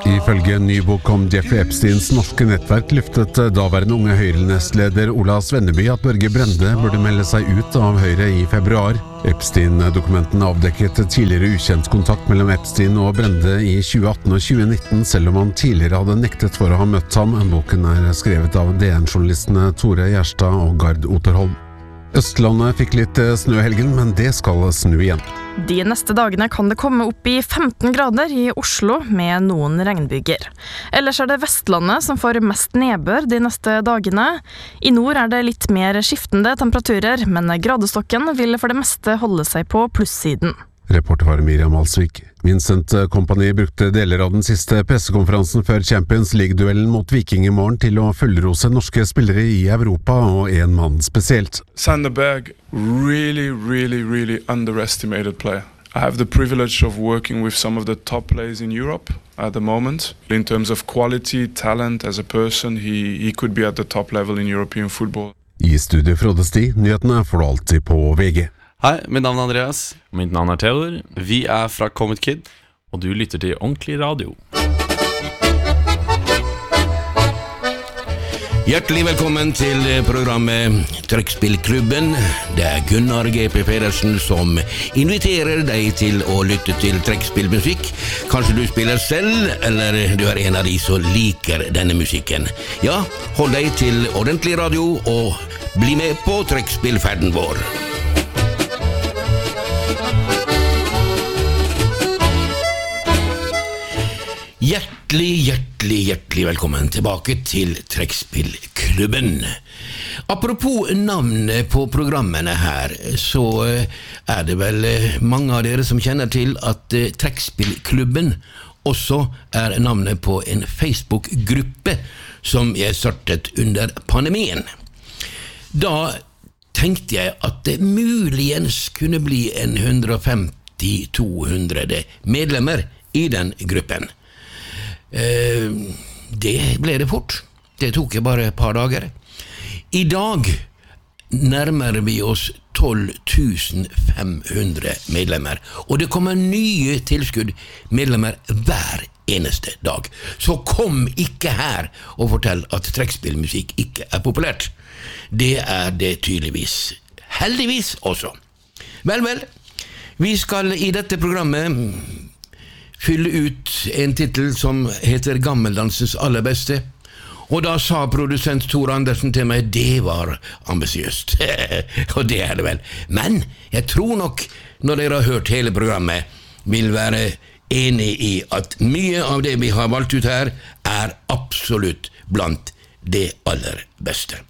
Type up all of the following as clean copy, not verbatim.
Ifølge en ny bok om Jeffrey Epsteins norske nettverk lyftet daværende unge Høyre-nestleder Ola Svenneby at Børge Brende burde melde seg ut av Høyre i februar. Epstein-dokumentene avdekket tidligere ukjent kontakt mellom Epstein og Brende i 2018 og 2019, selv om han tidligere hadde nektet for å ha møtt ham. Boken er skrevet av DN-journalistene Tore Gjerstad og Gard Oterholm. Østlandet fikk litt snø i helgen, men det skal snu igjen. De neste dagene kan det komme opp i 15 grader i Oslo med noen regnbyger. Ellers er det Vestlandet som får mest nedbør de neste dagene. I nord er det litt mer skiftende temperaturer, men gradestokken vil for det meste holde seg på plussiden. Reporter var Miriam Alsvik. Vincent Kompany brukte deler av den siste pressekonferansen før Champions League-duellen mot Viking i morgen til å fullrose norske spillere i Europa, og en mann spesielt. Sander Berg, really underestimated player. I have the privilege of working with some of the top players in Europe at the moment. In terms of quality, talent as a person, he could be at the top level in European football. I studio Frode Sti, nyhetene får du alltid på VG. Hei, mitt navn er Andreas. Mitt navn er Theodor. Vi er fra Comet Kid. Og du lytter til Ordentlig Radio. Hjertelig velkommen til programmet Trekkspillklubben. Det er Gunnar G.P. Pedersen som inviterer deg til å lytte til trekkspillmusikk. Kanskje du spiller selv, eller du er en av de som liker denne musikken. Ja, hold deg til Ordentlig Radio og bli med på trekkspillferden vår. Hjertelig velkommen tilbake til Trekkspillklubben. Apropos navnet på programmene her, så er det vel mange av dere som kjenner til at Trekkspillklubben også er navnet på en Facebook-gruppe som jeg startet under pandemien. Da tenkte jeg at det muligens kunne bli en 150-200 medlemmer i den gruppen. Det ble det fort. Det tok jeg bare et par dager. I dag nærmer vi oss 12 500 medlemmer, og det kommer nye tilskudd medlemmer hver eneste dag. Så kom ikke her og fortell at trekkspillmusikk ikke er populært. Det er det tydeligvis. Heldigvis også. Vel, vi skal i dette programmet fylle ut en titel som heter Gammeldansens aller beste. Og da sa produsent Tor Andersen til meg, det var ambisiøst. Og det er det vel. Men jeg tror nok, når dere har hørt hele programmet, vil være enig i at mye av det vi har valgt ut her, er absolutt blant det aller beste.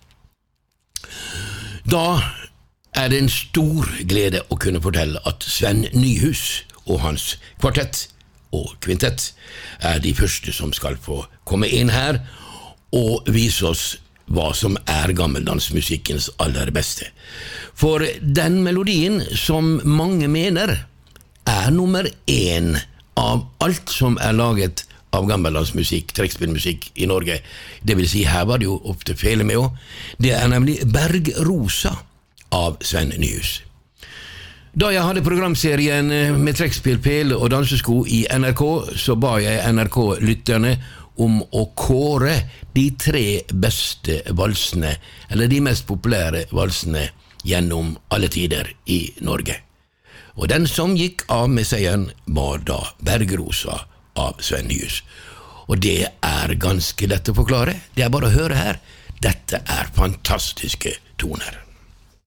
Da er det en stor glede å kunne fortelle at Sven Nyhus og hans kvartett og kvintett er de første som skal få komme inn her og vise oss hva som er gammeldansmusikkens aller beste. For den melodien som mange mener er nummer 1 av alt som er laget av gammeldansmusikk, trekkspillmusikk i Norge, det vil si her var det jo opp til fele med også, det er nemlig Bergrosa av Sven Nyhus. Da jeg hadde programserien med trekkspill, pele og dansesko i NRK, så ba jeg NRK-lytterne om å kåre de 3 beste valsene, eller de mest populære valsene gjennom alle tider i Norge. Og den som gikk av med seieren var da Bergrosa av Sven Nyhus. Og det er ganske lett å forklare. Det er bare å høre her. Dette er fantastiske toner.